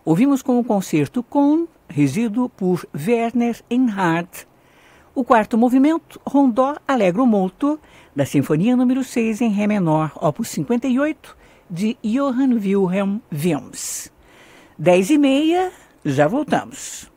Ouvimos com o concerto com, regido por Werner Enhardt, o quarto movimento, Rondò Allegro Molto, da Sinfonia número 6 em Ré menor, opus 58, de Johann Wilhelm Wilms. 10h30, já voltamos.